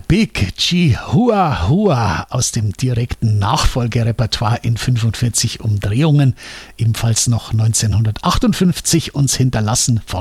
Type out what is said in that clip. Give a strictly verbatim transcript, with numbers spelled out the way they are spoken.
Big G Hua Hua aus dem direkten Nachfolgerepertoire in fünfundvierzig Umdrehungen, ebenfalls noch neunzehnhundertachtundfünfzig uns hinterlassen von